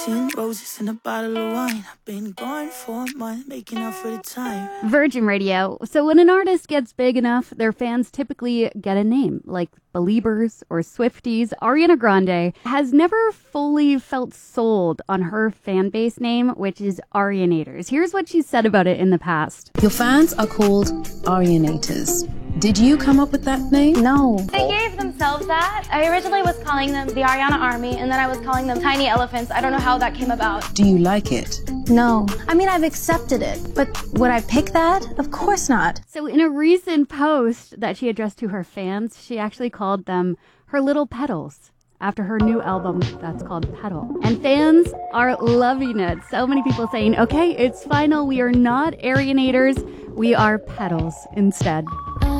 seeing roses and a bottle of wine. I've been gone for a month, making up for the time. Virgin Radio. So when an artist gets big enough, their fans typically get a name, like Beliebers or Swifties. Ariana Grande has never fully felt sold on her fan base name, which is Arianators. Here's what she said about it in the past. Your fans are called Arianators. Did you come up with that name? No. They gave themselves that. I originally was calling them the Ariana Army, and then I was calling them Tiny Elephants. I don't know how that came about. Do you like it? No. I mean, I've accepted it, but would I pick that? Of course not. So in a recent post that she addressed to her fans, she actually called them her little petals, after her new album that's called Petal. And fans are loving it. So many people saying, okay, it's final. We are not Arianators. We are Petals instead.